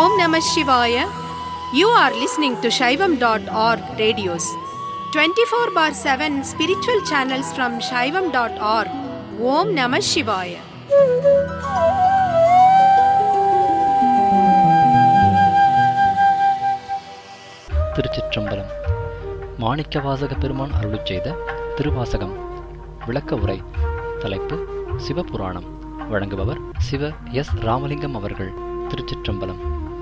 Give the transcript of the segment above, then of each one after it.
Om Namah Shivaya. You are listening to Shaivam.org radios. 24/7 spiritual channels from Shaivam.org. Om Namah Shivaya. திருச்சிற்றம்பலம். மாணிக்கவாசக பெருமான் அருளிச் செய்த திருவாசகம் விளக்க உரை. தலைப்பு சிவபுராணம். வழங்குபவர் சிவ எஸ் ராமலிங்கம் அவர்கள். திருச்சிற்றம்பலம்.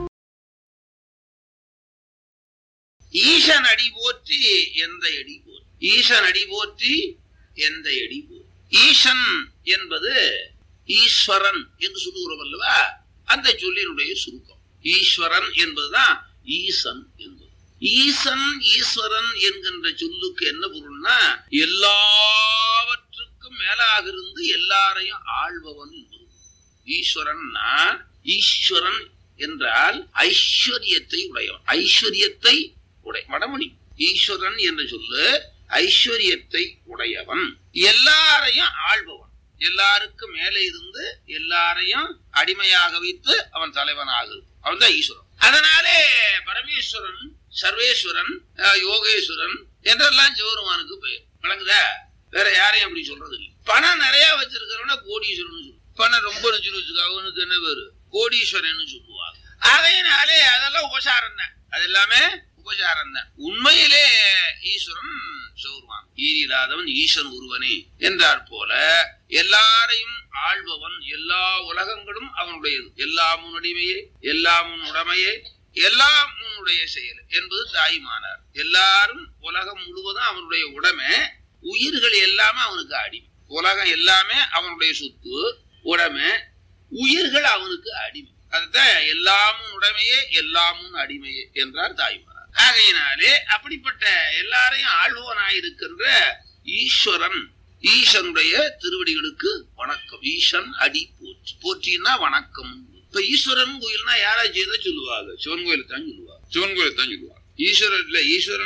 ஈசன் அடி போற்றி எந்த அடி போற்றி, ஈசன் அடி போற்றி எந்த அடி போற்றி. ஈசன் என்பது ஈஸ்வரன் என்று சொல்லுகிறோம் அல்லவா, அந்த சொல்லினுடைய சுருக்கம். ஈஸ்வரன் என்பதுதான் ஈசன் என்பது. ஈசன் ஈஸ்வரன் என்கின்ற சொல்லுக்கு என்ன பொருள்னா, எல்லாவற்றுக்கும் மேலாக இருந்து எல்லாரையும் ஆள்பவன் என்பது. ஈஸ்வரன்னா, ஈஸ்வரன் என்றால் ஐஸ்வர்யத்தை உடையவன், ஐஸ்வர்யத்தை உடைய வடமொழி. ஈஸ்வரன் என்ற சொல்லு ஐஸ்வர்யத்தை உடையவன், எல்லாரையும் ஆள்பவன், எல்லாருக்கும் மேலே இருந்து எல்லாரையும் அடிமையாக வைத்து அவன் தலைவனாக இருக்கும். அவன் தான் ஈஸ்வரன். அதனாலே பரமேஸ்வரன், சர்வேஸ்வரன், யோகேஸ்வரன் என்றெல்லாம் சிவபெருமானுக்கு பெயர். வழங்குதா? வேற யாரையும் அப்படி சொல்றது இல்லை. பணம் நிறைய வச்சிருக்கிறவன கோடீஸ்வரன் சொல்லு. பணம் ரொம்ப வச்சுக்க அவனுக்கு என்ன பேரு? கோடீஸ்வரன் சொல்லுவாங்க. ஆகையினாலே அதெல்லாம் உபசாரம் தான், அது எல்லாமே உபசாரம் தான். உண்மையிலே ஈஸ்வரன் சிவபெருமான். ஈரில்லாதவன் ஈசன் ஒருவனே என்றார் போல எல்லாரையும் ஆள்பவன், எல்லா உலகங்களும் அவனுடையது. எல்லாம் உன்னுடைமையே, எல்லாம் உன் உடமையே, எல்லாம் உன்னுடைய செயல் என்பது தாய்மானார். எல்லாரும் உலகம் முழுவதும் அவனுடைய உடைமை, உயிர்கள் எல்லாமே அவனுக்கு அடிமை. உலகம் எல்லாமே அவனுடைய சொத்து, உடைமை, உயிர்கள் அவனுக்கு அடிமை. அதுதான் எல்லாமும் உடைமையே எல்லாமும் அடிமையே என்றார் தாய்மானார். ஆகையினாலே அப்படிப்பட்ட எல்லாரையும் ஆள்பவனாயிருக்கின்ற ஈஸ்வரன், ஈசனுடைய திருவடிகளுக்கு வணக்கம். ஈசன் அடி போற்றி. போற்றின்னா வணக்கம். இப்ப ஈஸ்வரன் கோயில்னா யாராச்சும் செய்த சொல்லுவாங்க, சிவன் கோயில தான் சொல்லுவாங்க, சிவன் கோயில தான் சொல்லுவாங்க. ஈஸ்வரன் இல்ல,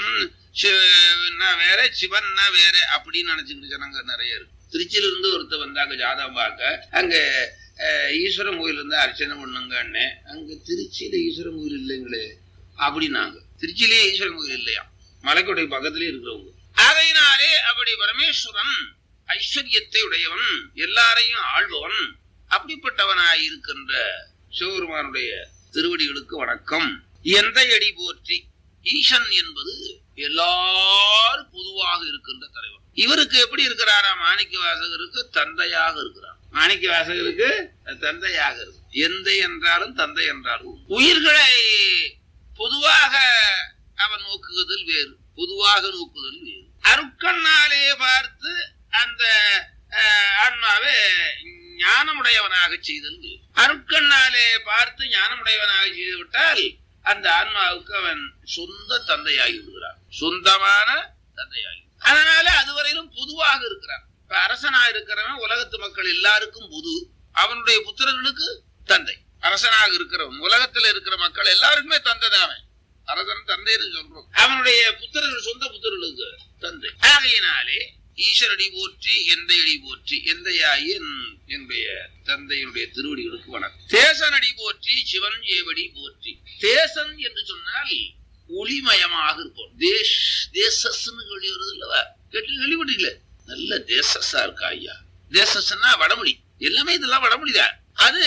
ஈஸ்வரன் வேற, சிவன்னா வேற அப்படின்னு நினைச்சுக்கிட்டு ஜனங்க நிறைய இருக்கு. திருச்சியில இருந்து ஒருத்தர் வந்தாங்க ஜாதகம் பார்க்க. அங்க ஈஸ்வரன் கோயில் இருந்தா அர்ச்சனை பண்ணுங்கன்னு. அங்க திருச்சியில ஈஸ்வரன் கோயில் இல்லைங்களே அப்படின்னாங்க. திருச்சியிலேயே ஈஸ்வரன் கோயில் இல்லையா, மலைக்கோட்டை பக்கத்திலேயே இருக்கிறவங்க. ஆகையினாலே அப்படி பரமேஸ்வரன் ஐஸ்வர்யத்தை உடையவன், எல்லாரையும் ஆள்பவன், அப்படிப்பட்டவனாய் இருக்கின்ற சிவபெருமானுடைய திருவடிகளுக்கு வணக்கம். எந்த அடி போற்றி. ஈசன் என்பது எல்லாரும் பொதுவாக இருக்கின்ற தலைவன். இவருக்கு எப்படி இருக்கிறாரா? மாணிக்க வாசகருக்கு தந்தையாக இருக்கிறார். மாணிக்க வாசகருக்கு தந்தையாக இருக்கு. எந்தை என்றாலும் தந்தை என்றாலும் உயிர்களை பொதுவாக அவன் நோக்குதல் வேறு, பொதுவாக நோக்குதல் வேறு. அருட்கண்ணாலே பார்த்து அந்த ஆன்மாவை ஞானமுடையவனாக செய்தல் வேறு. அருட்கண்ணாலே பார்த்து ஞானமுடையவனாக செய்து விட்டால் அந்த ஆன்மாவுக்கு அவன் சொந்த தந்தையாகி விடுகிறான், சொந்தமான தந்தையாகி. அதனால அதுவரையிலும் பொதுவாக இருக்கிறான். இப்ப அரசனா இருக்கிறவன் உலகத்து மக்கள் எல்லாருக்கும் பொது, அவனுடைய புத்திரர்களுக்கு தந்தை. அரசனாக இருக்கிறவன் உலகத்துல இருக்கிற மக்கள் எல்லாருக்குமே தந்தை தான். அரசன் தந்தைன்னு சொல்றோம். அவனுடைய புத்திரர்கள், சொந்த புத்திரர்களுக்கு தந்தை. ஆகையினாலே ஈஸ்வரடி போற்றி எந்த அடி போற்றி. எந்தையாயி என்னுடைய தந்தையினுடைய திருவடிகளுக்கு வணக்கம். தேசனடி போற்றி சிவன் ஏவடி போற்றி. தேசன் என்று சொன்னால் ஒளிமயமாக இருப்போம். தேசஸ்ன்னு சொல்லி வருது இல்லவா, கேள்விப்பட்டீங்களே? நல்ல தேசஸா இருக்கா ஐயா. தேசஸ்னா வடமொழி, எல்லாமே இதெல்லாம் வடமொழிதான். அது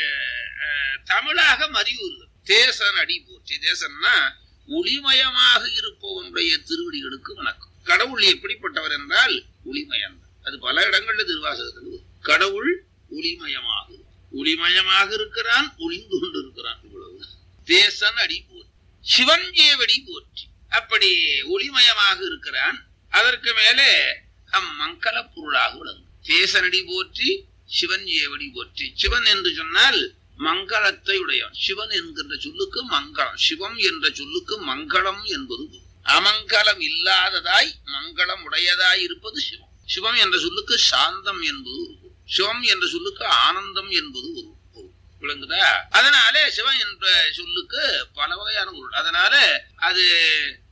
தமிழாக மறிவுறுது. தேசன் அடி போற்றி. தேசன்னா ஒளிமயமாக இருப்பவனுடைய திருவடிகளுக்கு வணக்கம். கடவுள் எப்படிப்பட்டவர் என்றால் ஒளிமயம். அது பல இடங்கள்ல திருவாசகத்தில் கடவுள் ஒளிமயமாக, ஒளிமயமாக இருக்கிறான், ஒளிந்து கொண்டு இருக்கிறான். இவ்வளவு. தேசன் அடி போற்றி. சிவன் ஏவடி போற்றி. அப்படி ஒளிமயமாக இருக்கிறான், அதற்கு மேலே மங்கள பொருளாக விளங்கும். தேசனடி போற்றி சிவன் ஏவடி போற்றி. சிவன் என்று சொன்னால் மங்களத்தை உடையவன். சிவன் என்கின்ற சொல்லுக்கு மங்களம், சிவம் என்ற சொல்லுக்கு மங்களம் என்பது. அமங்கலம் இல்லாததாய் மங்களம் உடையதாய் இருப்பது சிவம். சிவம் என்ற சொல்லுக்கு சாந்தம் என்பது ஒரு பொருள். சிவம் என்ற சொல்லுக்கு ஆனந்தம் என்பது ஒரு பொருள். விளங்குதா? அதனாலே சிவன் என்ற சொல்லுக்கு பல வகையான பொருள். அதனால அது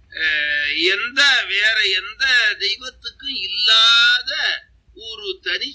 வேற எந்த தெய்வத்துக்கும் இல்லாத ஒரு தனி